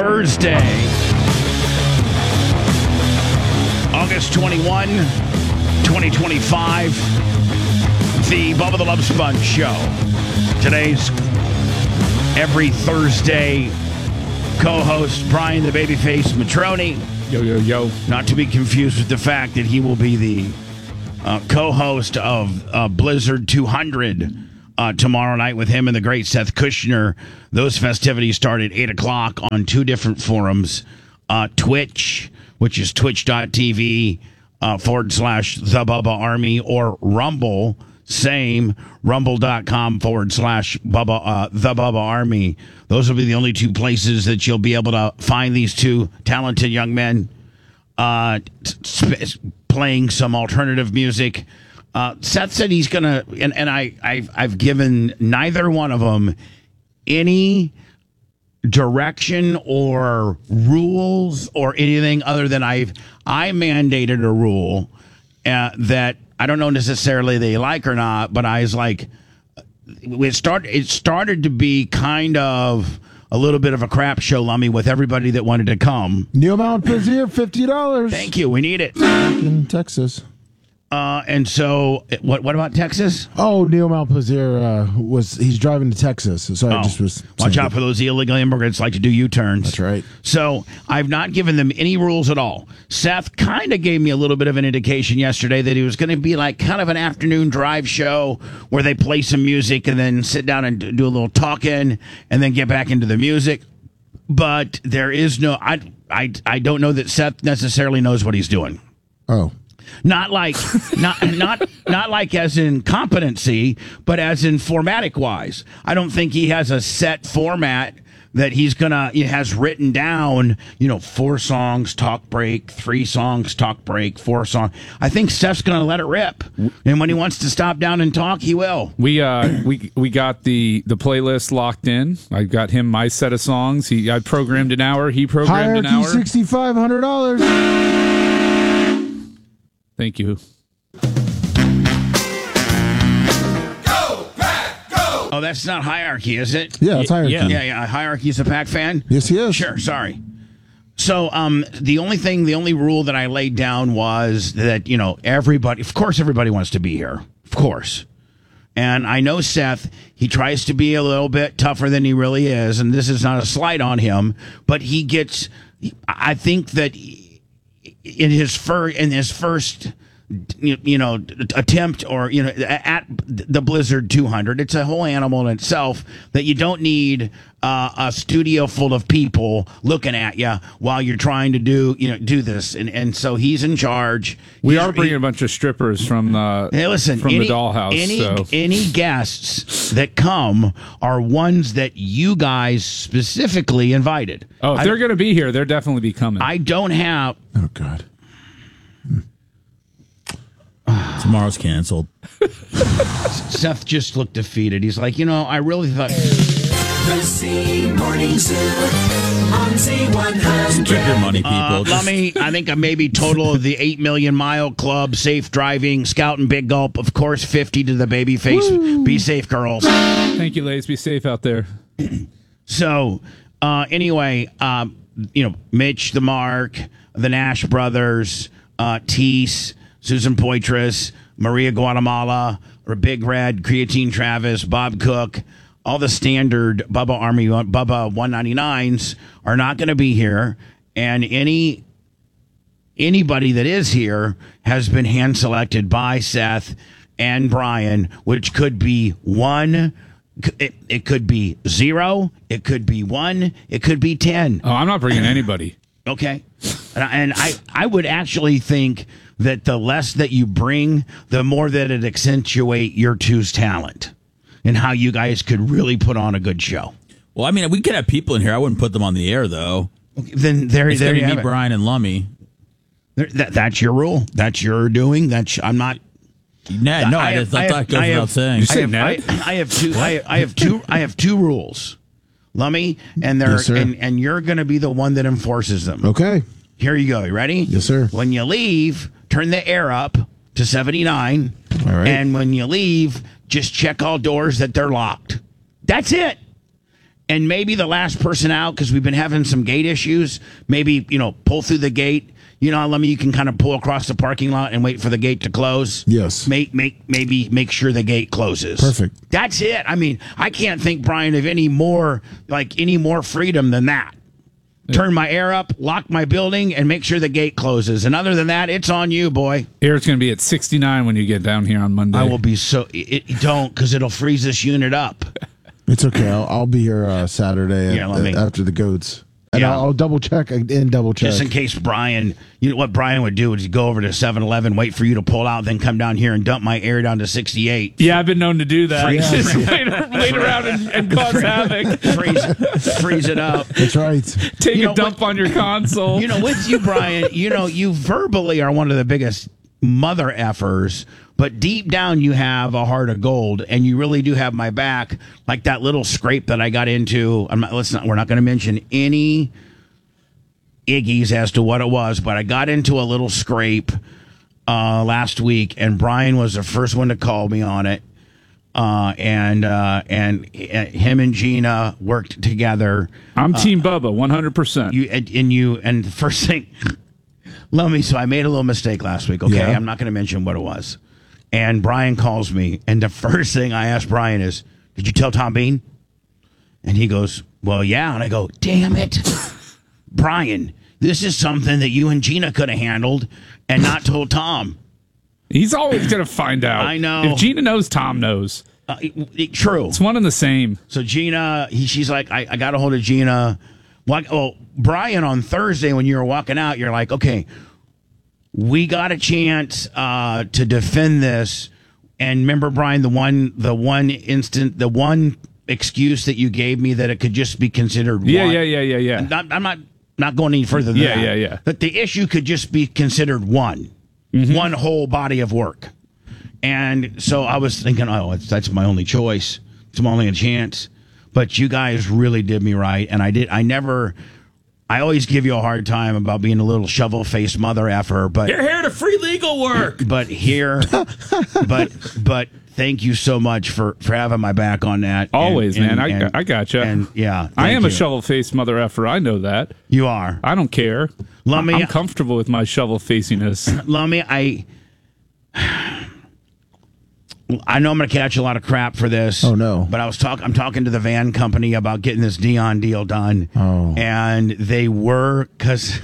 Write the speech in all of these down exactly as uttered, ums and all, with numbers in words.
Thursday, August twenty-first, twenty twenty-five. The Bubba the Love Sponge Show. Today's every Thursday co-host, Brian the Babyface Matroni. Yo, yo, yo. Not to be confused with the fact that he will be the uh, co-host of uh, Blizzard two hundred uh, tomorrow night with him and the great Seth Kushner. Those festivities start at eight o'clock on two different forums. Uh, Twitch, which is twitch.tv uh, forward slash The Bubba Army, or Rumble, same, rumble.com forward slash Bubba, uh, The Bubba Army. Those will be the only two places that you'll be able to find these two talented young men uh, sp- playing some alternative music. Uh, Seth said he's going to, and, and I, I've, I've given neither one of them any direction or rules or anything other than I've, I mandated a rule uh, that I don't know necessarily they like or not, but I was like, it started, it started to be kind of a little bit of a crap show, Lummy, with everybody that wanted to come. Neil Mount Pizier, fifty dollars. Thank you. We need it. In Texas. Uh, and so, what What about Texas? Oh, Neil Mount Pizier uh, was, he's driving to Texas. So oh, I just was. Watch out for those illegal immigrants like to do U-turns. That's right. So I've not given them any rules at all. Seth kind of gave me a little bit of an indication yesterday that he was going to be like kind of an afternoon drive show where they play some music and then sit down and do a little talking and then get back into the music. But there is no, I, I, I don't know that Seth necessarily knows what he's doing. Oh. Not like, not not not like as in competency, but as in formatic wise. I don't think he has a set format that he's gonna he has written down. You know, four songs, talk break, three songs, talk break, four songs. I think Seth's gonna let it rip, and when he wants to stop down and talk, he will. We uh we we got the the playlist locked in. I got him my set of songs. He I programmed an hour. He programmed an hour. Hierarchy six thousand five hundred dollars. Thank you. Oh, that's not hierarchy, is it? Yeah, it's hierarchy. Yeah, yeah. yeah. Hierarchy's a Pac fan. Yes, he is. Sure. Sorry. So, um, the only thing, the only rule that I laid down was that, you know, everybody, of course, everybody wants to be here. Of course. And I know Seth, he tries to be a little bit tougher than he really is. And this is not a slight on him, but he gets, I think that in his fir- in his first, you, you know, attempt or, you know, at the Blizzard two hundred, it's a whole animal in itself that you don't need uh, a studio full of people looking at you while you're trying to do, you know, do this. And, and so he's in charge. We he's, are bringing he, a bunch of strippers from the, hey, listen, from any, the dollhouse. Any, so. any guests that come are ones that you guys specifically invited. Oh, if I, they're going to be here, they'll definitely be coming. I don't have... Oh, God. Tomorrow's canceled. Seth just looked defeated. He's like, you know, I really thought... The Z Morning Zoo on Z one hundred. Keep your money, people. Uh, Just- Lummy, I think maybe total of the eight million mile club, safe driving, Scout and Big Gulp, of course, fifty to the baby face. Woo. Be safe, girls. Thank you, ladies. Be safe out there. So, uh, anyway, um, you know, Mitch, the Mark, the Nash brothers, uh, Tease, Susan Poitras, Maria Guatemala, or Big Red, Creatine Travis, Bob Cook, all the standard Bubba Army, Bubba one ninety-nines are not going to be here. And any anybody that is here has been hand selected by Seth and Brian, which could be one. It, it could be zero. It could be one. It could be ten. Oh, I'm not bringing anybody. Okay. And, I, and I, I would actually think that the less that you bring, the more that it accentuate your two's talent and how you guys could really put on a good show. Well, I mean, we could have people in here. I wouldn't put them on the air, though. Okay, then there, It's there going you to be have it. Brian and Lummy. There, that, that's your rule. That's your doing. That's I'm not. Ned, no, I, I have- just thought I that have- goes I without have- saying. You I say have, I, Ned? I have two. I, I have two. I have two rules, Lummy, and they're Yes, sir. and, and you're going to be the one that enforces them. Okay. Here you go. You ready? Yes, sir. When you leave, turn the air up to seventy-nine. All right. And when you leave, just check all doors that they're locked. That's it. and maybe the last person out, because we've been having some gate issues, maybe, you know, pull through the gate. You know, let me, you can kind of pull across the parking lot and wait for the gate to close. Yes. Make, make, maybe make sure the gate closes. Perfect. That's it. I mean, I can't think, Brian, of any more, like any more freedom than that. Turn my air up, lock my building, and make sure the gate closes. And other than that, it's on you, boy. Air's going to be at sixty-nine when you get down here on Monday. I will be so, it, it, don't, because it'll freeze this unit up. It's okay. I'll, I'll be here uh, Saturday Yeah, at- let me- after the goats. And Yeah. I'll, I'll double check and double check. Just in case Brian, you know what Brian would do is he'd go over to seven eleven, wait for you to pull out, then come down here and dump my air down to sixty-eight. Yeah, I've been known to do that. Freeze- Just wait, wait around and, and cause havoc. freeze, freeze it up. That's right. Take You a know, dump on your console. You know, with you, Brian, you know, you verbally are one of the biggest mother effers, but deep down you have a heart of gold, and you really do have my back. Like that little scrape that I got into. I'm not, let's not. We're not going to mention any Iggy's as to what it was, but I got into a little scrape uh, last week, and Brian was the first one to call me on it. Uh, and uh, and uh, him and Gina worked together. I'm Team Bubba, one hundred percent. You and, and you and the first thing, let me. So I made a little mistake last week. Okay, Yeah. I'm not going to mention what it was. And Brian calls me, and the first thing I ask Brian is, "Did you tell Tom Bean?" And he goes, "Well, yeah." And I go, "Damn it, Brian! This is something that you and Gina could have handled and not told Tom." He's always going to find out. I know. If Gina knows, Tom knows. Uh, it- it- true. It's one and the same. So Gina, he, she's like, I, I got a hold of Gina. Like, well, Brian, on Thursday when you were walking out, you're like, okay, we got a chance uh, to defend this. And remember, Brian, the one, the one instant, the one excuse that you gave me that it could just be considered. Yeah, one. yeah, yeah, yeah, yeah. I'm not, I'm not, not going any further than Yeah, that. yeah, yeah. That the issue could just be considered one, Mm-hmm. one whole body of work. And so I was thinking, oh, it's, that's my only choice. It's my only chance. But you guys really did me right. And I did, I never, I always give you a hard time about being a little shovel faced mother effer, but, You're here to free legal work. but here, but, but thank you so much for, for having my back on that. And- Always, and- man. I, and- I gotcha. And yeah, I thank am a you. shovel-faced mother effer. I know that. You are. I don't care. Let me- I'm comfortable with my shovel-faciness. Lummy, I I know I'm going to catch a lot of crap for this. Oh, no. But I was talking. I'm talking to the van company about getting this Dion deal done. Oh. And they were because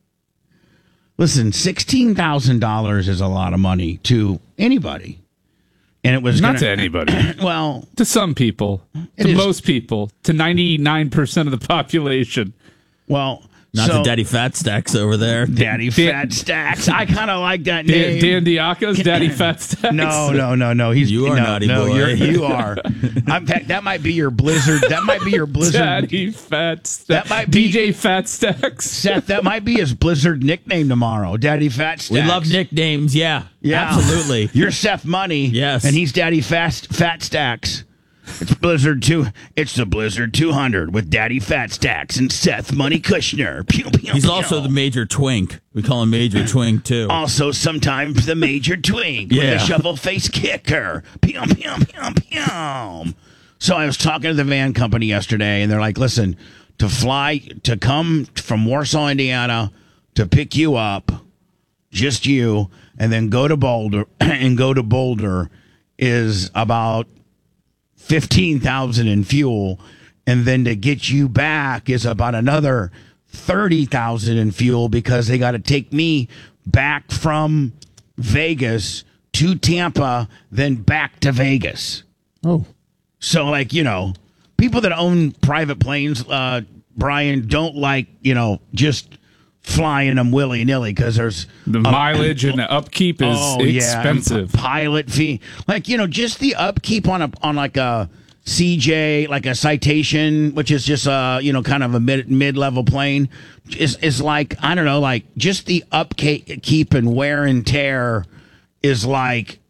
listen, sixteen thousand dollars is a lot of money to anybody, and it was Not gonna, to anybody. Well, To some people. It To is- most people. To ninety-nine percent of the population. well, Not so, the Daddy Fat Stacks over there. Daddy Dan- Fat Stacks. I kind of like that Dan, name. Dan Diaco's Daddy Fat Stacks. No, no, no, no. He's You are no, naughty no, boy. You're, you are. I'm, that might be your Blizzard. That might be your Blizzard. Daddy Fat Stacks. That might be- D J Fat Stacks. Seth, that might be his Blizzard nickname tomorrow. Daddy Fat Stacks. We love nicknames. Yeah. Yeah. Absolutely. You're Seth Money. Yes. And he's Daddy Fast Fat Stacks. It's Blizzard two. It's the Blizzard two hundred with Daddy Fat Stacks and Seth Money Kushner. Pew, pew, He's pew. also the Major Twink. We call him Major Twink, too. Also sometimes the Major Twink with Yeah. a shovel face kicker. Pew, pew, pew, pew. So I was talking to the van company yesterday, and they're like, listen, to fly, to come from Warsaw, Indiana, to pick you up, just you, and then go to Boulder, and go to Boulder is about fifteen thousand in fuel, and then to get you back is about another thirty thousand in fuel because they got to take me back from Vegas to Tampa, then back to Vegas. Oh, So, like, you know, people that own private planes, uh, Brian, don't like, you know, just flying them willy nilly because there's The a- mileage and the upkeep is Oh, yeah, expensive. and pilot fee, like, you know, just the upkeep on a on like a C J, like a Citation, which is just a you know kind of a mid mid level plane, is is like I don't know, like just the upkeep and wear and tear is like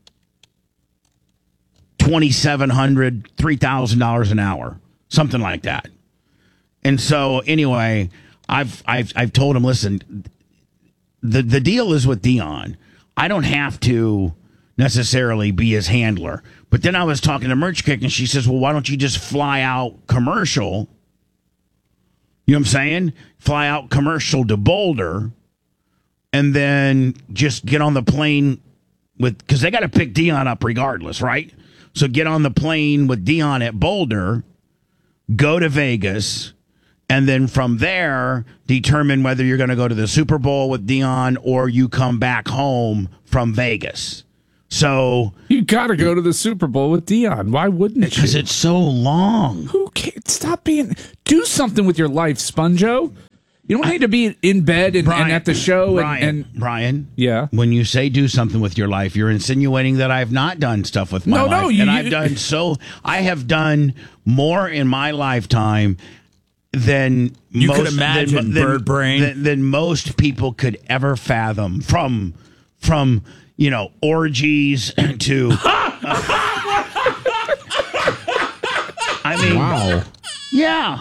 twenty seven hundred, three thousand dollars an hour, something like that. And so anyway, I've I've I've told him, listen, the the deal is with Dion. I don't have to necessarily be his handler. But then I was talking to Merch Kick, and she says, well, why don't you just fly out commercial You know what I'm saying? Fly out commercial to Boulder, and then just get on the plane with, because they got to pick Dion up regardless, right? So get on the plane with Dion at Boulder, go to Vegas, and then from there determine whether you're going to go to the Super Bowl with Dion or you come back home from Vegas. So You got to go to the Super Bowl with Dion. Why wouldn't you? because it's so long. Who cares? Stop being. Do something with your life, Sponjo. You don't need to be in bed and, and at the show. Brian, and, and Brian, yeah. when you say do something with your life, you're insinuating that I've not done stuff with my No, life. no, you- and I've done so. I have done more in my lifetime than You most, could imagine, than, bird brain. than, than most people could ever fathom. From from you know orgies to. uh, I mean, Wow. yeah.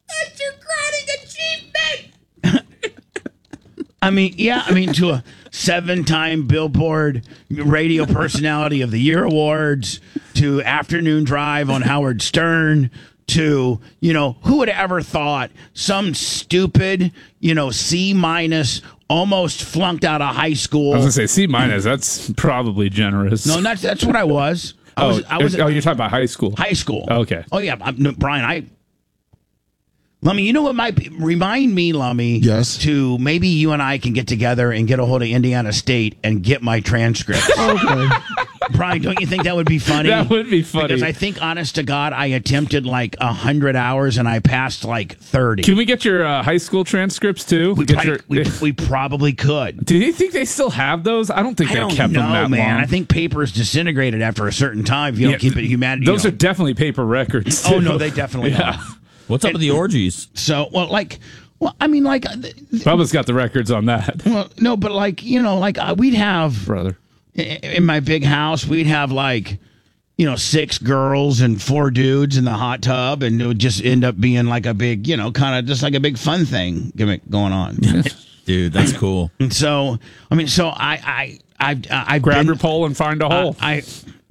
I mean, yeah, I mean, to a seven-time Billboard Radio Personality of the Year awards, to Afternoon Drive on Howard Stern, to, you know, who would have ever thought some stupid, you know, C minus, almost flunked out of high school. I was gonna say C minus. That's probably generous. No, that's that's what I was. I oh, was. I was. oh, you're talking about high school. High school. Okay. Oh yeah, I'm, no, Brian. I. Lummy, you know what might be, remind me, Lummy? Yes. To maybe you and I can get together and get a hold of Indiana State and get my transcript. Okay. Brian, don't you think that would be funny? That would be funny. Because I think, honest to God, I attempted like a hundred hours and I passed like thirty. Can we get your uh, high school transcripts too? we, Get probably, your- we, we probably could. Do you think they still have those? I don't think I they don't kept know, them that man. long. I think paper is disintegrated after a certain time. If you don't Yeah, keep it humanity. Those you are know. definitely paper records. Oh too. no, they definitely Yeah. are. What's up with the orgies? So, well, like, well, I mean, like, uh, Bubba's got the records on that, well, no, but like, you know, like uh, we'd have brother. i- in my big house, we'd have like, you know, six girls and four dudes in the hot tub, and it would just end up being like a big, you know, kind of just like a big fun thing gimmick going on. Dude, that's cool. And so, I mean, so I, I, I've, I've Grab been, your pole and find a uh, hole. I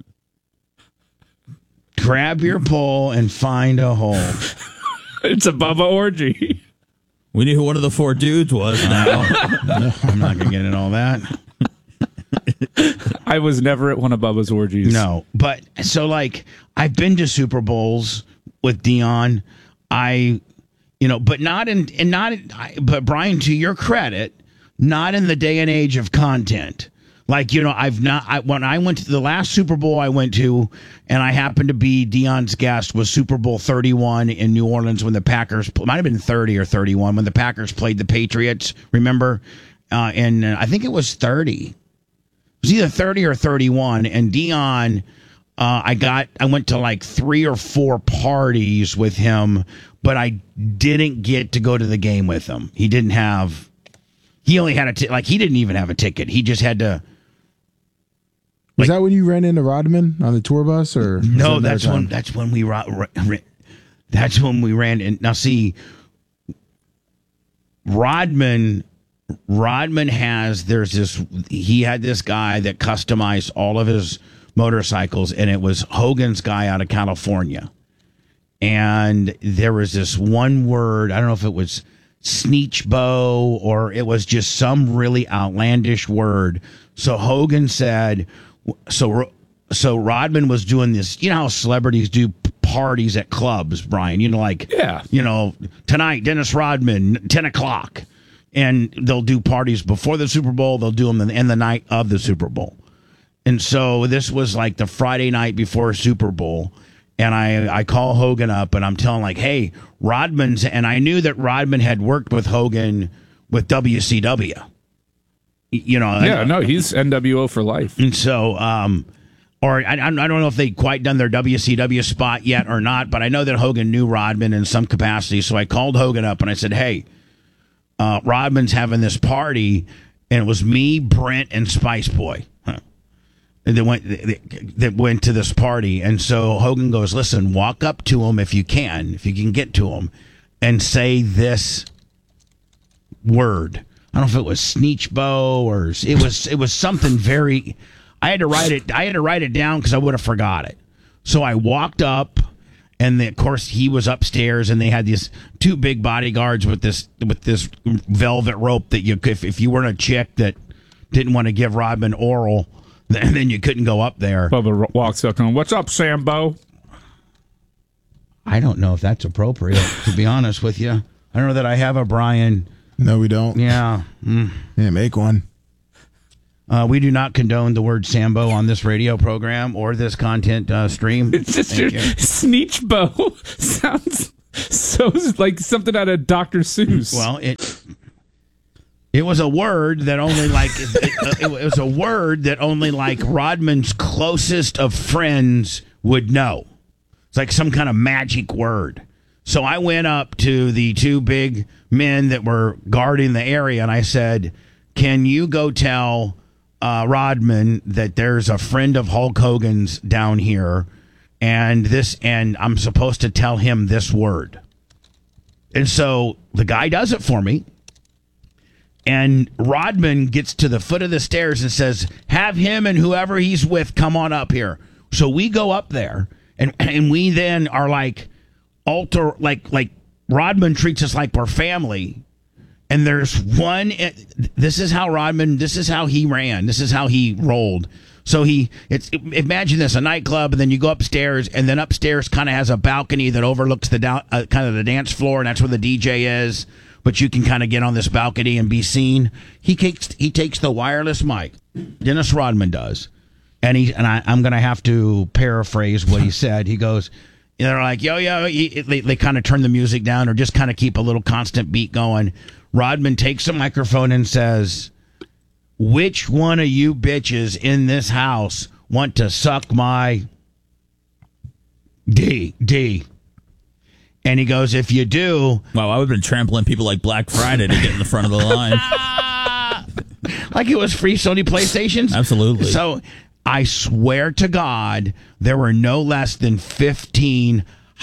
grab your pole and find a hole. It's a Bubba orgy. We knew who one of the four dudes was now. I'm not gonna get into all that. I was never at one of Bubba's orgies. No, but so like I've been to Super Bowls with Dion. I, you know, but not in, and not, in, I, but Brian, to your credit, not in the day and age of content. Like, you know, I've not, I, when I went to the last Super Bowl I went to, and I happened to be Dion's guest, was Super Bowl thirty-one in New Orleans when the Packers, it might have been thirty or thirty-one, when the Packers played the Patriots, remember? Uh, and uh, I think it was thirty. It was either thirty or thirty-one, and Dion, uh, I got, I went to like three or four parties with him, but I didn't get to go to the game with him. He didn't have, he only had a, t- like, he didn't even have a ticket. He just had to, Was that when you ran into Rodman on the tour bus, or was that no, another that's time? when, that's when we, ra- ra- ra- that's when we ran in. Now, see, Rodman, Rodman has, there's this, he had this guy that customized all of his motorcycles, and it was Hogan's guy out of California. And there was this one word, I don't know if it was Sneechbo or it was just some really outlandish word. So Hogan said, so so Rodman was doing this, you know how celebrities do parties at clubs, Brian, you know, like, Yeah. you know, tonight, Dennis Rodman, ten o'clock. And they'll do parties before the Super Bowl. They'll do them in the night of the Super Bowl. And so this was like the Friday night before Super Bowl. And I, I call Hogan up and I'm telling like, hey, Rodman's, and I knew that Rodman had worked with Hogan with W C W. You know, Yeah, no, he's N W O for life. and so, um, or I, I don't know if they quite done their W C W spot yet or not, but I know that Hogan knew Rodman in some capacity. So I called Hogan up and I said, hey, uh, Rodman's having this party, and it was me, Brent, and Spice Boy. Huh. And they went, they, they went to this party. And so Hogan goes, listen, walk up to him if you can, if you can get to him, and say this word. I don't know if it was Sneechbo or it was it was something very. I had to write it. I had to write it down because I would have forgot it. So I walked up And then, of course, he was upstairs, and they had these two big bodyguards with this with this velvet rope that you, if if you weren't a chick that didn't want to give Rodman oral, then, then you couldn't go up there. Bubba walks up and, what's up, Sambo? I don't know if that's appropriate, to be honest with you. I don't know that I have a Brian. No, we don't. Yeah. Mm. Yeah, make one. Uh, we do not condone the word Sambo on this radio program or this content uh, stream. It's just Thank your you. Sneechbo sounds so like something out of Doctor Seuss. Well, it it was a word that only like it, it, it was a word that only like Rodman's closest of friends would know. It's like some kind of magic word. So I went up to the two big men that were guarding the area, and I said, "Can you go tell uh, Rodman that there's a friend of Hulk Hogan's down here, and this, and I'm supposed to tell him this word?" And so the guy does it for me, and Rodman gets to the foot of the stairs and says, "Have him and whoever he's with come on up here." So we go up there, and and we then are like alter like like Rodman treats us like we're family. And there's one, this is how Rodman, this is how he ran. This is how he rolled. So he, it's imagine this, a nightclub, and then you go upstairs, and then upstairs kind of has a balcony that overlooks the down, uh, kind of the dance floor, and that's where the D J is. But you can kind of get on this balcony and be seen. He takes, he takes the wireless mic, Dennis Rodman does. And he, and I, I'm going to have to paraphrase what he said. He goes, you know, they're like, yo, yo, he, they, they kind of turn the music down or just kind of keep a little constant beat going. Rodman takes a microphone and says, "Which one of you bitches in this house want to suck my D, D?" And he goes, "If you do..." Wow, I would have been trampling people like Black Friday to get in the front of the line. Like it was free Sony PlayStations? Absolutely. So I swear to God, there were no less than fifteen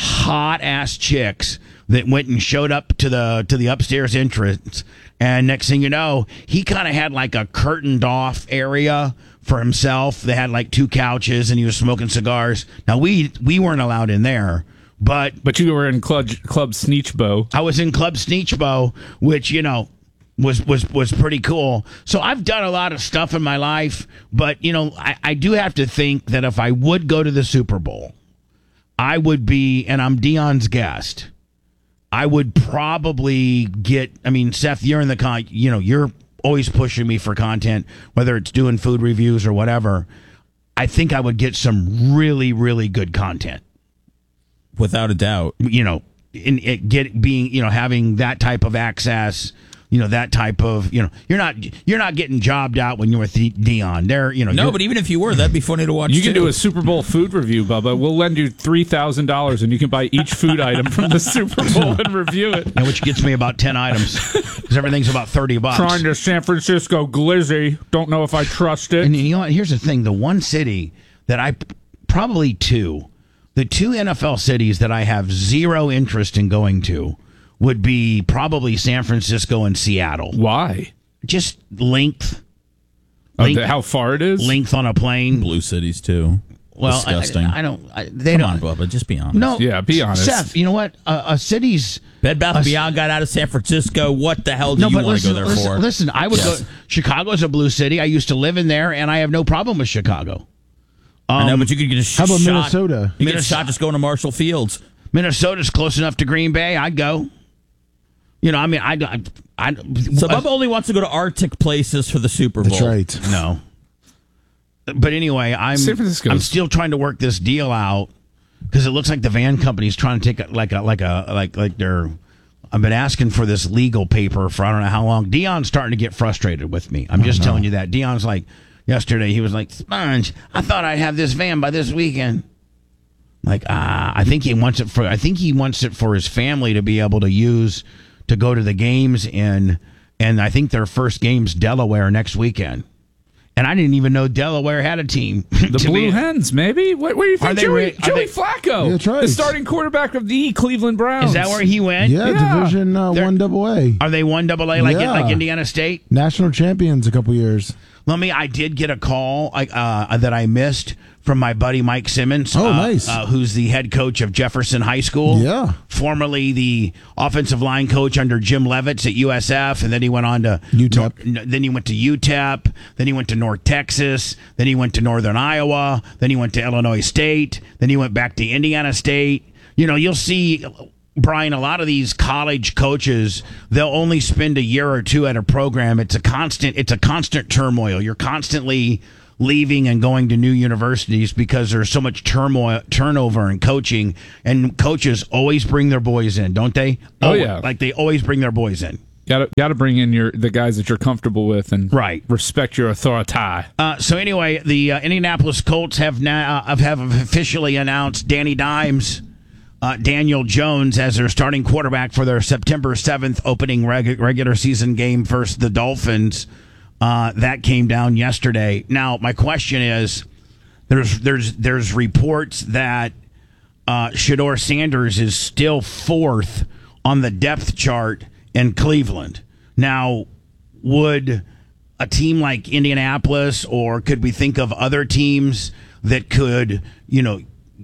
hot-ass chicks that went and showed up to the to the upstairs entrance, and next thing you know, he kind of had like a curtained off area for himself. They had like two couches, and he was smoking cigars. Now we we weren't allowed in there, but But you were in Club, Club Sneechbo. I was in Club Sneechbo, which you know was was was pretty cool. So I've done a lot of stuff in my life, but you know I, I do have to think that if I would go to the Super Bowl, I would be, and I'm Dion's guest, I would probably get, I mean, Seth, you're in the con, you know, you're always pushing me for content, whether it's doing food reviews or whatever. I think I would get some really, really good content. Without a doubt. You know, in it get being, you know, having that type of access, you know, that type of, you know, you're not you're not getting jobbed out when you're with Dion. They're, you know, No, but even if you were, that'd be funny to watch. You can too. do a Super Bowl food review, Bubba. We'll lend you three thousand dollars, and you can buy each food item from the Super Bowl and review it. which gets me about ten items because everything's about thirty bucks. Trying to San Francisco glizzy. Don't know if I trust it. And you know what? Here's the thing: the one city that I probably two, the two N F L cities that I have zero interest in going to would be probably San Francisco and Seattle. Why? Just length. Oh, Length, the, how far it is? length on a plane. Blue cities too. Well, Disgusting. I, I don't. I, they Come don't. on, Bubba, just be honest. No. Yeah, be honest. Seth, you know what? Uh, a city's. Bed Bath a- and Beyond got out of San Francisco. What the hell do No, you but want to listen, go there listen, for? listen, I would Yes. go. Chicago's a blue city. I used to live in there, and I have no problem with Chicago. I know, Um, but you could get a sh- How about shot. Minnesota? You get a Minnesota. shot just going to Marshall Fields. Minnesota's close enough to Green Bay. I'd go. You know, I mean, I, I, I So Bubba only wants to go to Arctic places for the Super Bowl. That's right. no. But anyway, I'm San Francisco's- I'm still trying to work this deal out because it looks like the van company's trying to take a, like a like a like like they're. I've been asking for this legal paper for I don't know how long. Dion's starting to get frustrated with me. I'm just telling you that. Dion's like yesterday. He was like, "Sponge, I thought I'd have this van by this weekend." Like, ah, I think he wants it for. I think he wants it for his family to be able to use to go to the games in. And I think their first game's Delaware next weekend. And I didn't even know Delaware had a team. The To Blue me- Hens, maybe? What, where do you think Are they Joey, re- are Joey they- Flacco, Yeah, that's right. the starting quarterback of the Cleveland Browns? Is that where he went? Yeah, Yeah. Division uh, They're- one double A. Are they one double A like Yeah. like Indiana State? National champions a couple years. Let me. I did get a call uh, that I missed from my buddy Mike Simmons. Oh, uh, nice. Uh, who's the head coach of Jefferson High School. Yeah. Formerly the offensive line coach under Jim Levitz at U S F, and then he went on to U T E P. Nor- then he went to U T E P. Then he went to North Texas. Then he went to Northern Iowa. Then he went to Illinois State. Then he went back to Indiana State. You know, you'll see, Brian, a lot of these college coaches, they'll only spend a year or two at a program. It's a constant. It's a constant turmoil. You're constantly leaving and going to new universities because there's so much turmoil, turnover in coaching, and coaches always bring their boys in, don't they? Oh, Always. yeah. Like they always bring their boys in. Got to got to bring in your the guys that you're comfortable with and Right. respect your authority. Uh, so anyway, the uh, Indianapolis Colts have now uh, have officially announced Danny Dimes, uh, Daniel Jones as their starting quarterback for their September seventh opening reg- regular season game versus the Dolphins. Uh, that came down yesterday. Now, my question is, there's there's there's reports that uh, Shedeur Sanders is still fourth on the depth chart in Cleveland. Now, would a team like Indianapolis, or could we think of other teams that could, you know,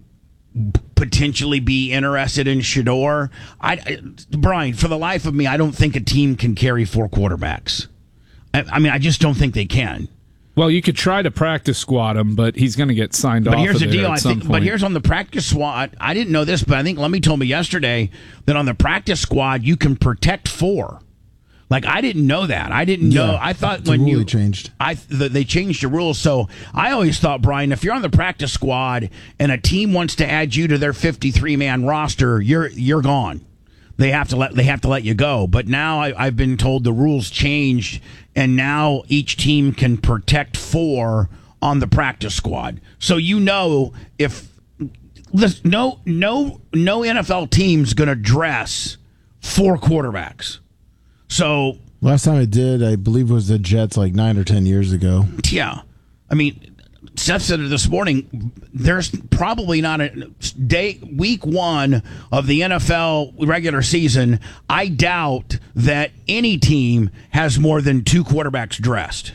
potentially be interested in Shedeur? I, I, Brian, for the life of me, I don't think a team can carry four quarterbacks. I, I mean, I just don't think they can. Well, you could try to practice squad him, but he's going to get signed But off. here's of the there deal. at I some think. point. But here's on the practice squad. I didn't know this, but I think Lemmy told me yesterday that on the practice squad you can protect four. Like, I didn't know that. I didn't know. Yeah, I thought the when rule you they changed. I the, they changed the rules. So I always thought, Brian, if you're on the practice squad and a team wants to add you to their fifty-three man roster, you're you're gone. They have to let they have to let you go. But now I, I've been told the rules changed, and now each team can protect four on the practice squad. So you know if listen, no no no N F L team's going to dress four quarterbacks. So Last time I did, I believe, was the Jets like nine or ten years ago. yeah, I mean, Seth said it this morning. There's probably not a day week one of the N F L regular season. I doubt that any team has more than two quarterbacks dressed.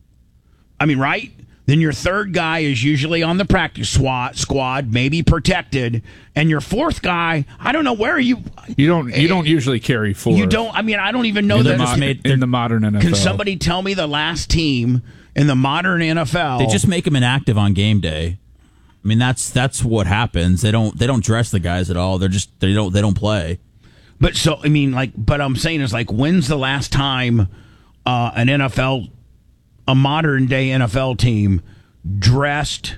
I mean, right? Then your third guy is usually on the practice squad, squad, maybe protected, and your fourth guy, I don't know where you. you don't you don't usually carry four. You don't. I mean, I don't even know in the, that. mo- made- in the modern N F L. Can somebody tell me the last team in the modern N F L? They just make them inactive on game day. I mean, that's that's what happens. They don't they don't dress the guys at all. They're just they don't they don't play. But so I mean, like, but I'm saying is like, when's the last time uh, an N F L, a modern day N F L team dressed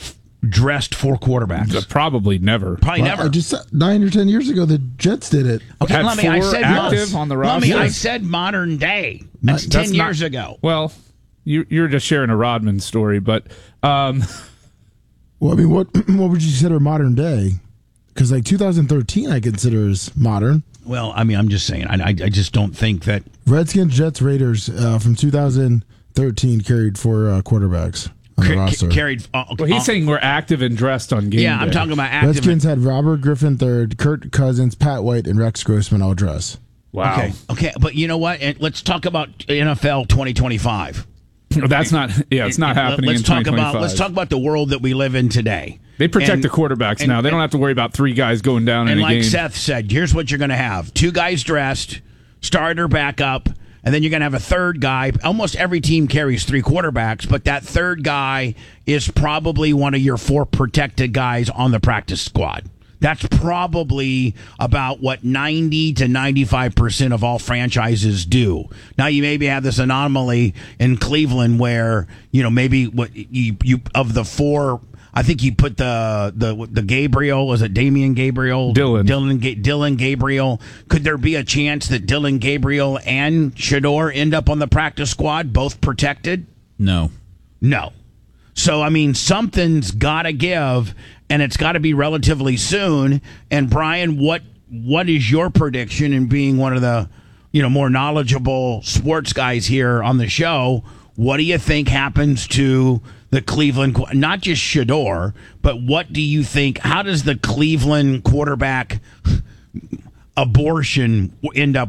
dressed four quarterbacks? Uh, Probably never. Probably Well, never. I just said nine or ten years ago, the Jets did it. okay, Had let me. I four said active mo- on the let me, roster? I said modern day. That's Not- ten That's not- years ago. Well, you, you're just sharing a Rodman story, but um, Well, I mean, what what would you consider modern day? Because like two thousand thirteen, I consider as modern. Well, I mean, I'm just saying. I, I, I just don't think that. Redskins, Jets, Raiders uh, from two thousand thirteen carried four uh, quarterbacks on the ca- roster. carried. Uh, well, he's uh, saying we're active and dressed on game Yeah, I'm day. talking about active. Redskins had Robert Griffin third, Kurt Cousins, Pat White, and Rex Grossman all dress. Wow. Okay, okay, but you know what? And let's talk about N F L twenty twenty-five. That's not. Yeah, it's not Let- happening Let's in talk twenty about twenty-five. let's talk about the world that we live in today. They protect And- the quarterbacks and- now. They don't and- have to worry about three guys going down And in a like game. Seth said, here's what you're going to have: two guys dressed, starter, backup, and then you're going to have a third guy. Almost every team carries three quarterbacks, but that third guy is probably one of your four protected guys on the practice squad. That's probably about what ninety to ninety-five percent of all franchises do. Now, you maybe have this anomaly in Cleveland where, you know, maybe what you, you of the four, I think you put the the the Gabriel, was it Damian Gabriel? Dylan. Dylan, Ga- Dylan Gabriel. Could there be a chance that Dylan Gabriel and Shedeur end up on the practice squad, both protected? No. No. So, I mean, something's got to give, and it's got to be relatively soon. And, Brian, what what is your prediction in being one of the, you know, more knowledgeable sports guys here on the show? What do you think happens to the Cleveland, not just Shedeur, but what do you think, how does the Cleveland quarterback abortion end up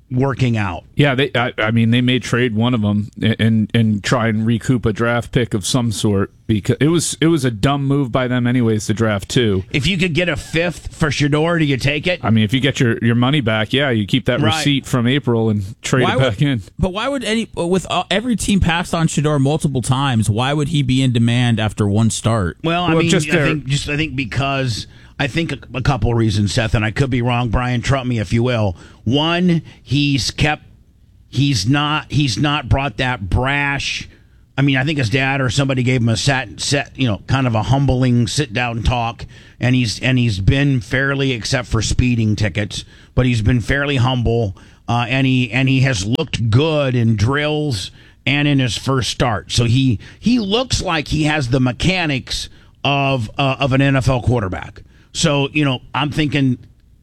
working out. Yeah, they. I, I mean, they may trade one of them and and try and recoup a draft pick of some sort because it was it was a dumb move by them anyways to draft two. If you could get a fifth for Shador, do you take it? I mean, if you get your, your money back, yeah, you keep that Right. receipt from April and trade Why it back would, in. But why would any with uh, every team passed on Shador multiple times? Why would he be in demand after one start? Well, I Well, mean, just I their- think just I think because I think a, a couple of reasons, Seth, and I could be wrong. Brian, trump me if you will. One, he's kept. He's not. He's not brought that brash. I mean, I think his dad or somebody gave him a sat, set, you know, kind of a humbling sit down talk, and he's and he's been fairly, except for speeding tickets, but he's been fairly humble, uh, and he and he has looked good in drills and in his first start. So he he looks like he has the mechanics of uh, of an N F L quarterback. So you know, I'm thinking.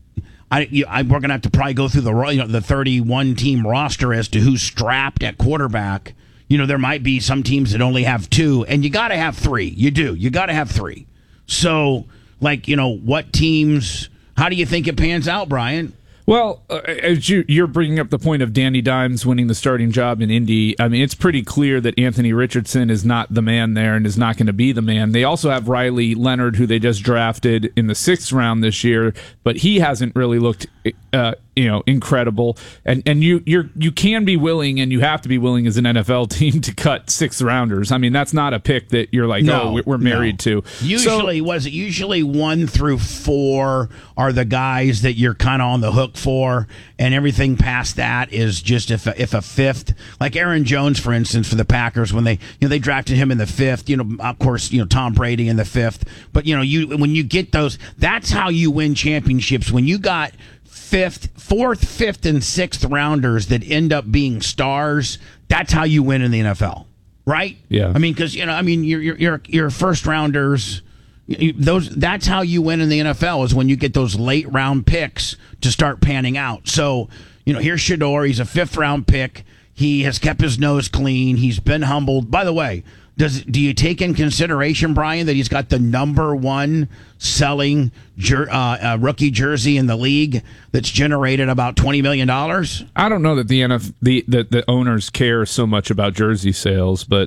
I, you, I, we're going to have to probably go through the you know, the thirty-one team roster as to who's strapped at quarterback. You know, there might be some teams that only have two, and you got to have three. You do. You got to have three. So, like, you know, what teams, how do you think it pans out, Brian? Well, uh, as you, you're bringing up the point of Danny Dimes winning the starting job in Indy, I mean, it's pretty clear that Anthony Richardson is not the man there and is not going to be the man. They also have Riley Leonard, who they just drafted in the sixth round this year, but he hasn't really looked, uh, you know, incredible. And and you you're you can be willing, and you have to be willing as an N F L team to cut sixth rounders. I mean, that's not a pick that you're like, No, oh, we're married no. to. Usually, So, was it usually one through four are the guys that you're kind of on the hook for, and everything past that is just if a, if a fifth, like Aaron Jones, for instance, for the Packers when they you know they drafted him in the fifth. You know, of course, you know Tom Brady in the fifth. But you know, you when you get those, that's how you win championships. When you got fifth, fourth, fifth, and sixth rounders that end up being stars, that's how you win in the N F L, right? Yeah. I mean, because you know, I mean, your your your, your first rounders, you, those that's how you win in the N F L is when you get those late round picks to start panning out. So you know, here's Shador. He's a fifth round pick. He has kept his nose clean. He's been humbled. By the way, does do you take in consideration, Brian, that he's got the number one selling jer- uh, uh, rookie jersey in the league that's generated about twenty million dollars? I don't know that the N F L, the, the the owners care so much about jersey sales, but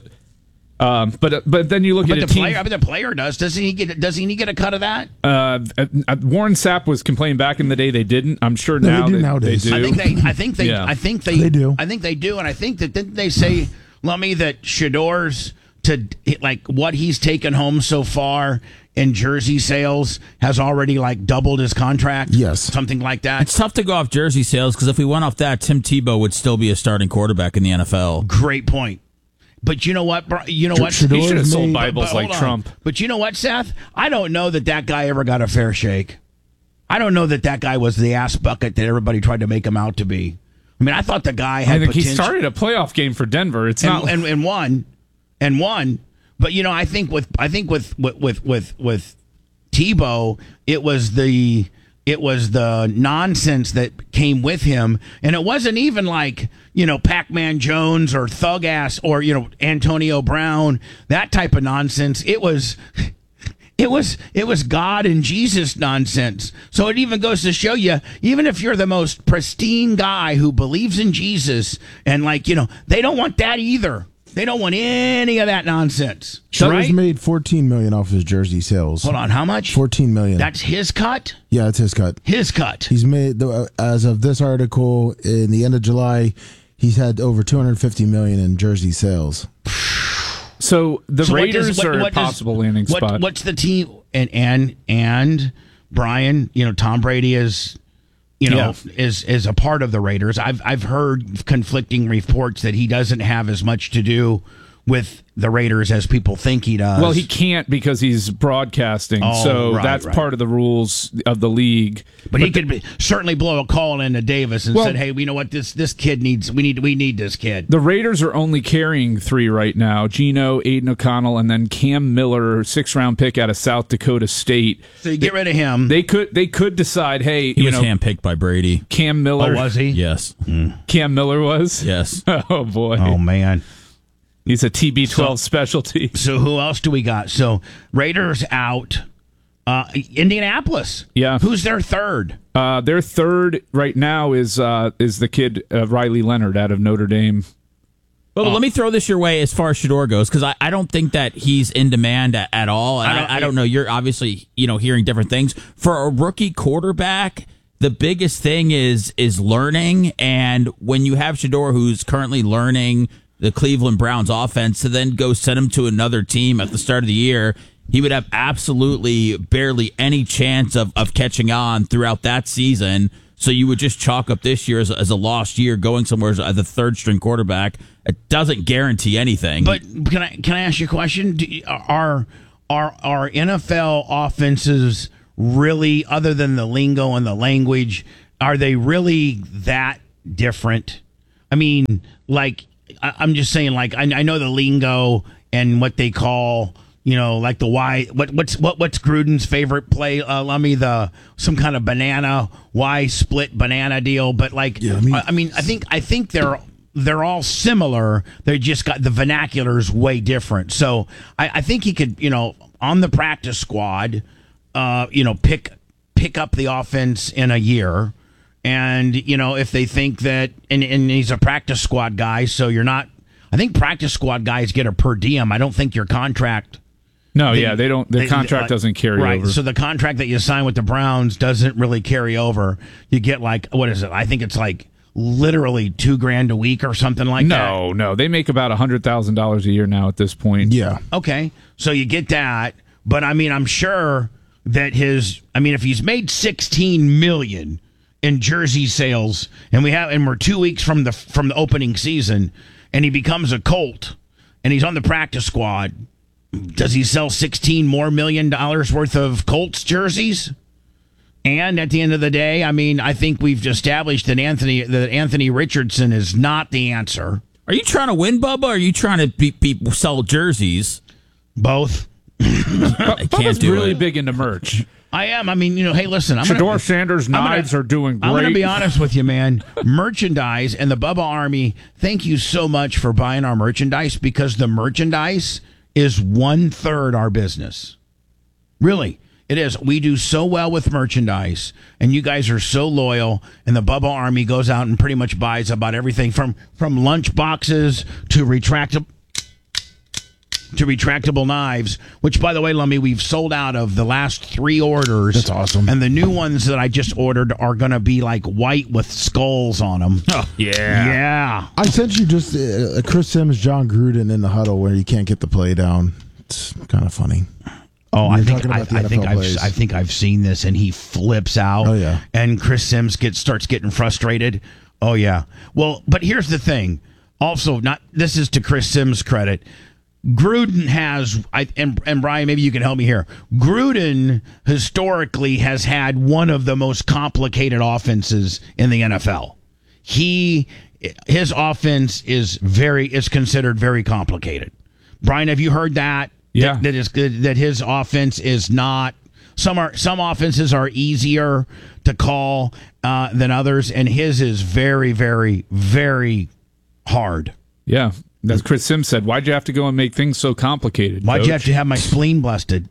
um, but but then you look But at the a team. player, I mean, the player does. Doesn't he get? Doesn't he get a cut of that? Uh, uh, Warren Sapp was complaining back in the day they didn't. I'm sure No, they now do they, nowadays. they do. I think they. I think they. Yeah. I think they. They do. I think they do, and I think that didn't they say, Lummy, that Shador's to like what he's taken home so far in jersey sales has already like doubled his contract. Yes. Something like that. It's tough to go off jersey sales because if we went off that, Tim Tebow would still be a starting quarterback in the N F L. Great point. But you know what? Bri- You know what? Shador He should have made- sold But- Bibles But like hold on. Trump. But you know what, Seth? I don't know that that guy ever got a fair shake. I don't know that that guy was the ass bucket that everybody tried to make him out to be. I mean, I thought the guy had I think he potential. started a playoff game for Denver. It's and, not. and, and won and won. But you know, I think with I think with with with with, with Tebow, it was the it was the nonsense that came with him, and it wasn't even like you know Pac-Man Jones or Thug Ass or you know Antonio Brown, that type of nonsense. It was. It was it was God and Jesus nonsense. So it even goes to show you, even if you're the most pristine guy who believes in Jesus, and like you know, they don't want that either. They don't want any of that nonsense. Shador's Right? made fourteen million off his jersey sales. Hold on, how much? fourteen million. That's his cut. Yeah, it's his cut. His cut. He's made the- as of this article in the end of July, he's had over two hundred fifty million in jersey sales. so the So what Raiders does- what- are what a does- possible landing what- spot. What's the team? And and and Brian, you know, Tom Brady is, you know, is is a part of the Raiders. I've I've heard conflicting reports that he doesn't have as much to do with the Raiders as people think he does. Well, he can't because he's broadcasting, Oh, so right, that's right. part of the rules of the league. But, he could be, certainly blow a call into Davis and Well- said, "Hey, you know what? This this kid needs. We need we need this kid." The Raiders are only carrying three right now: Geno, Aiden O'Connell, and then Cam Miller, six-round pick out of South Dakota State. So you get rid of him. They could they could decide, hey, He you was know, handpicked by Brady. Cam Miller. oh, was he? Yes. Cam Miller was. Yes. Oh boy. Oh man. He's a T B twelve specialty. So who else do we got? So Raiders out. Uh, Indianapolis. Yeah. Who's their third? Uh, their third right now is uh, is the kid uh, Riley Leonard out of Notre Dame. Well, let me throw this your way as far as Shador goes, because I, I don't think that he's in demand at, at all. And I don't, I, I don't know. You're obviously, you know, hearing different things. For a rookie quarterback, the biggest thing is is learning. And when you have Shador, who's currently learning the Cleveland Browns offense, to then go send him to another team at the start of the year, he would have absolutely barely any chance of, of catching on throughout that season. So you would just chalk up this year as a, as a lost year, going somewhere as a third string quarterback. It doesn't guarantee anything. But can I can I ask you a question? Do, are are are N F L offenses really, other than the lingo and the language, are they really that different? I mean, like I, I'm just saying, like I, I know the lingo and what they call. You know, like the Y. What what's what what's Gruden's favorite play? Uh, let me the some kind of banana Y split banana deal. But like, Yeah, I mean- I, I mean, I think I think they're they're all similar. They just got the vernacular's way different. So I, I think he could, you know, on the practice squad, uh, you know, pick pick up the offense in a year. And you know, if they think that, and, and he's a practice squad guy, so you're not. I think practice squad guys get a per diem. I don't think your contract. No, They- yeah, they don't. The they- contract like- doesn't carry right, over. so the contract that you sign with the Browns doesn't really carry over. You get like, what is it? I think it's like literally two grand a week or something like that. no, no, they make about a hundred thousand dollars a year now at this point. Yeah. Okay, so you get that, but I mean, I'm sure that his. I mean, if he's made sixteen million in jersey sales, and we have, and we're two weeks from the from the opening season, and he becomes a Colt, and he's on the practice squad. Does he sell sixteen more million dollars worth of Colts jerseys? And at the end of the day, I mean, I think we've established that Anthony that Anthony Richardson is not the answer. Are you trying to win, Bubba, or are you trying to be, people sell jerseys? Both. I can't He's do really it. big into merch. I am. I mean, you know, hey, listen. I'm Shador gonna, Sanders' I'm gonna- knives are doing great. I'm going to be honest with you, man. Merchandise and the Bubba Army, thank you so much for buying our merchandise, because the merchandise is one third our business. Really, it is. We do so well with merchandise, and you guys are so loyal. And the Bubba Army goes out and pretty much buys about everything from from lunch boxes to retractable to retractable knives. Which, by the way, Lummy, we've sold out of the last three orders. That's awesome. And the new ones that I just ordered are going to be like white with skulls on them. Oh, yeah. Yeah. I sent you just uh, Chris Sims, John Gruden in the huddle where you can't get the play down. It's kind of funny. Oh, We I were think talking I, about the I N F L think I've plays. I think I've seen this, and he flips out. Oh, yeah. And Chris Sims gets starts getting frustrated. Oh yeah. Well, but here's the thing. Also, not this is to Chris Sims' credit. Gruden has, I and, and Brian, maybe you can help me here. Gruden historically has had one of the most complicated offenses in the N F L. He, his offense is very is considered very complicated. Brian, have you heard that? Yeah. That, that is good. That his offense is not. Some are some offenses are easier to call uh, than others, and his is very, very, very hard. Yeah. As Chris Sims said, why'd you have to go and make things so complicated? Why'd coach? you have to have my spleen busted?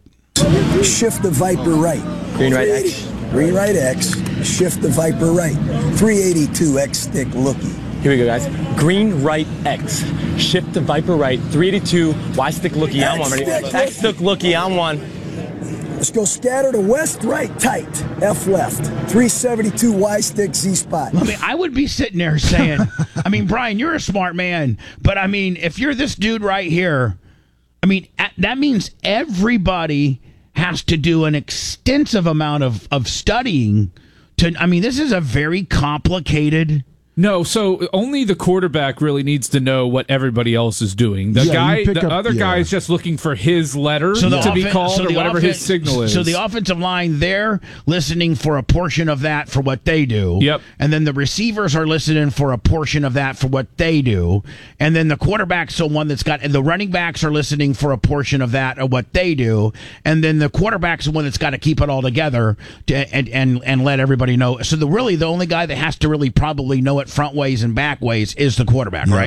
Shift the Viper right. Green right X. Green right X. Shift the Viper right. three eighty-two X stick looky. Here we go, guys. Green right X. Shift the Viper right. three eighty-two Y stick looky on one. Ready? X-stick. X stick looky on one. Let's go scatter to west right tight. F left. three seventy-two Y stick Z spot. I mean, I would be sitting there saying, I mean, Brian, you're a smart man, but I mean, if you're this dude right here, I mean, a- that means everybody has to do an extensive amount of, of studying to, I mean, this is a very complicated. No, so only the quarterback really needs to know what everybody else is doing. The Yeah, you guy, pick the up- other yeah. guy is just looking for his letter to be offen- called so or the whatever offen- his signal is. So the offensive line, they're listening for a portion of that for what they do. Yep. And then the receivers are listening for a portion of that for what they do. And then the quarterback's the one that's got, and the running backs are listening for a portion of that of what they do. And then the quarterback's the one that's got to keep it all together to, and, and, and let everybody know. So the really, the only guy that has to really probably know it front ways and back ways is the quarterback, right?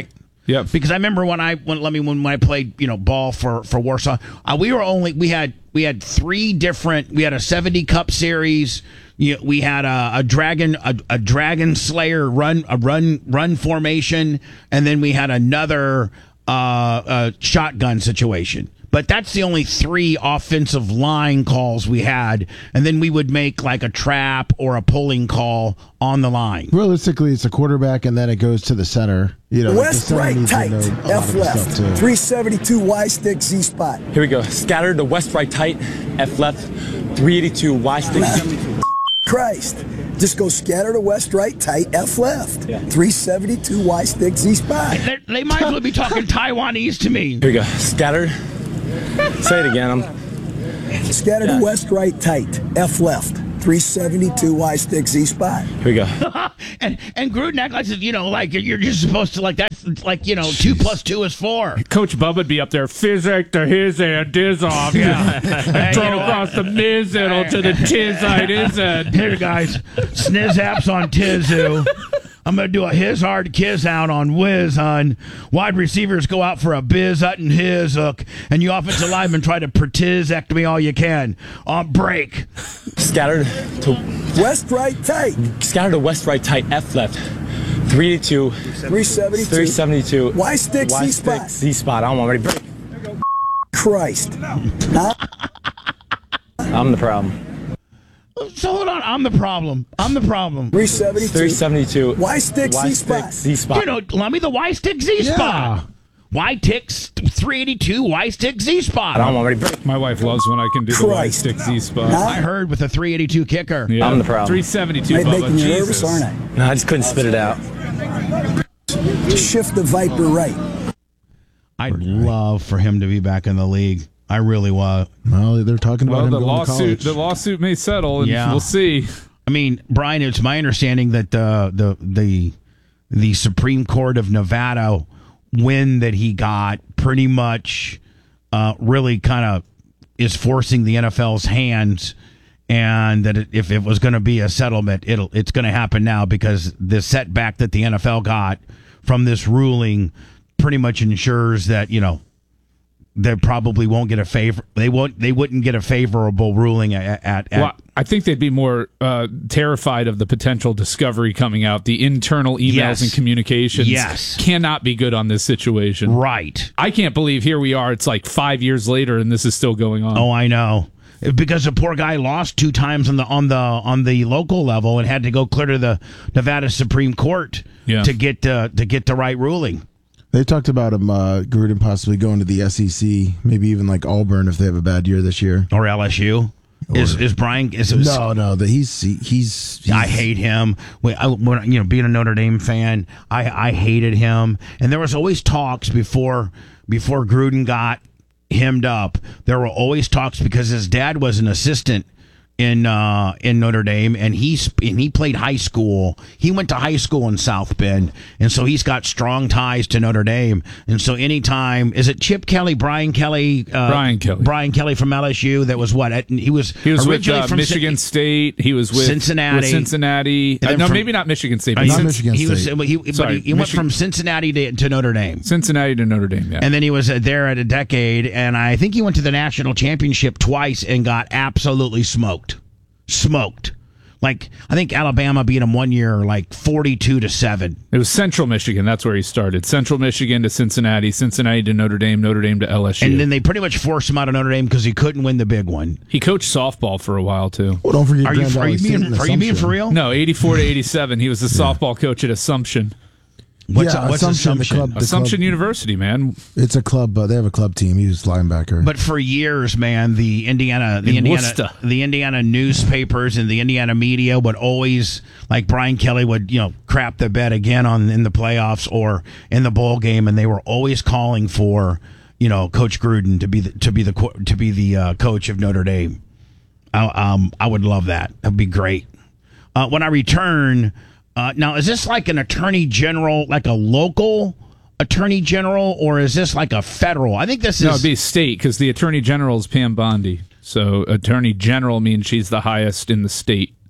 Yep. Because I remember when I when let me when I played you know ball for for Warsaw, uh, we were only we had we had three different. We had a seventy Cup series. You know, we had a, a dragon a, a dragon slayer run a run run formation, and then we had another uh, uh, shotgun situation. But that's the only three offensive line calls we had, and then we would make like a trap or a pulling call on the line. Realistically, it's a quarterback, and then it goes to the center. You know, West like right tight, F left, three seventy-two Y stick Z spot. Here we go. Scatter to west right tight, F left, three eighty-two Y stick. Christ. Just go scatter to west right tight, F left. Yeah. three seventy-two Y stick Z spot. They, they might as well be talking Taiwanese to me. Here we go. Scatter. Say it again. I'm... Scatter yeah. to west right tight, F left. three seventy-two Y stick Z spot. Here we go. and and Gruden acts like, you know, like you're just supposed to, like, that's like, you know, Jeez. two plus two is four. Coach Bubba would be up there, physic to his and diz off. Yeah. Hey, throw you know across what? the mizzle hey. to the tizite is it. Here, guys, snizzaps on Tizu. I'm going to do a his hard kiss out on Wiz, hun. Wide receivers go out for a biz ut and his hook, and you offensive linemen try to pretizectomy all you can. On break. Scattered to west right tight. Scattered to west right tight, F left. three eighty-two. three seventy-two. three seventy-two. Y stick Y Z stick spot. Z spot. I'm already break. Christ. Huh? I'm the problem. So hold on, I'm the problem. I'm the problem. three seventy-two. three seventy-two. Y stick Y Z stick spot. Z spot. You know, let me the Y stick Z yeah. spot. Y ticks three eighty-two Y stick Z spot. I'm already break. My wife loves when I can do Christ. the Y stick Z spot. Huh? I heard with a three eighty-two kicker. Yeah. I'm the problem. three seventy-two, Might make Bubba. me Jesus. nervous, aren't I? No, I just couldn't spit it out. Shift the Viper right. I'd love for him to be back in the league. I really was. Well, they're talking about Well, him the going lawsuit, to college. the lawsuit may settle, and Yeah. we'll see. I mean, Brian, it's my understanding that the the the the Supreme Court of Nevada win that he got pretty much uh, really kind of is forcing the N F L's hands, and that it, if it was going to be a settlement, it'll it's going to happen now because the setback that the N F L got from this ruling pretty much ensures that, you know, they probably won't get a favor. They won't. They wouldn't get a favorable ruling at. at, at well, I think they'd be more uh, terrified of the potential discovery coming out. The internal emails Yes. and communications Yes. cannot be good on this situation. right. I can't believe here we are. It's like five years later, and this is still going on. Oh, I know. Because the poor guy lost two times on the on the on the local level and had to go clear to the Nevada Supreme Court Yeah. to get uh, to get the right ruling. They talked about him, uh, Gruden possibly going to the S E C, maybe even like Auburn if they have a bad year this year. Or L S U. Or- Is is Brian? Is No, no, that he's, he, he's he's. I hate him. When, I, when, you know, being a Notre Dame fan, I, I hated him. And there was always talks before before Gruden got hemmed up. There were always talks because his dad was an assistant in uh, in Notre Dame, and he's and he played high school. He went to high school in South Bend, and so he's got strong ties to Notre Dame. And so anytime, is it Chip Kelly, Brian Kelly, uh, Brian Kelly, Brian Kelly from L S U? That was what at, he was. He was with originally uh, from Michigan Cin- State. He was with Cincinnati. With Cincinnati. And Uh, then no, from- maybe not Michigan State. But Not Cin- Michigan He was. State. He, but Sorry, he, he went Michi- from Cincinnati to, to Notre Dame. Cincinnati to Notre Dame. Yeah. And then he was uh, there at a decade, and I think he went to the national championship twice and got absolutely smoked. Smoked. Like, I think Alabama beat him one year, like forty-two to seven. It was Central Michigan. That's where he started. Central Michigan to Cincinnati, Cincinnati to Notre Dame, Notre Dame to L S U. And then they pretty much forced him out of Notre Dame because he couldn't win the big one. He coached softball for a while, too. Well, don't forget Are you, Grand are Valley you, State being, and are you being for Assumption. real? No, eighty-four to eighty-seven. He was the softball coach at Assumption. What's, Yeah, what's Assumption, the Assumption? club- The Assumption club- University, man. It's a club. Uh, they have a club team. He was linebacker. But for years, man, the Indiana, the In Indiana, Worcester. the Indiana newspapers and the Indiana media would always, like Brian Kelly would, you know, crap the bed again on in the playoffs or in the bowl game, and they were always calling for, you know, Coach Gruden to be the, to be the co- to be the uh, coach of Notre Dame. I, um, I would love that. That'd be great. Uh, when I return, uh, now is this like an attorney general, like a local attorney general, or is this like a federal? I think this No, is. it'd be state because the attorney general is Pam Bondi. So attorney general means she's the highest in the state.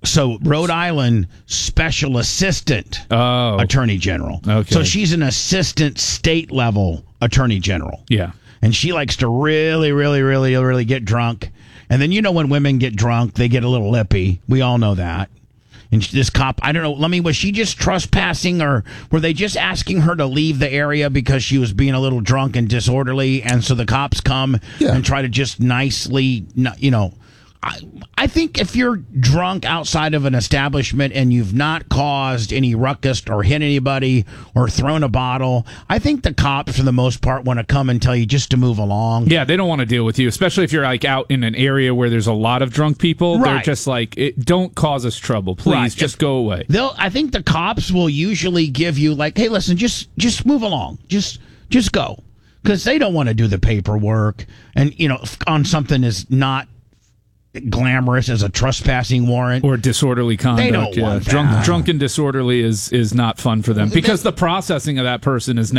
So Rhode Island special assistant Oh. attorney general. Okay. So she's an assistant state level attorney general. Yeah. And she likes to really, really, really, really get drunk. And then you know when women get drunk, they get a little lippy. We all know that. And this cop, I don't know, I mean, was she just trespassing, or were they just asking her to leave the area because she was being a little drunk and disorderly? And so the cops come Yeah. and try to just nicely, you know. I, I think if you're drunk outside of an establishment and you've not caused any ruckus or hit anybody or thrown a bottle, I think the cops, for the most part, want to come and tell you just to move along. Yeah, they don't want to deal with you, especially if you're like out in an area where there's a lot of drunk people. They're Right. just like, it, don't cause us trouble, please. Right. Just If- go away. They'll. I think the cops will usually give you like, hey, listen, just just move along, just just go, because they don't want to do the paperwork, and you know, if on something is not glamorous as a trespassing warrant. Or disorderly conduct. don't yeah. want Drunk, that. drunk and disorderly is is not fun for them because the processing of that person is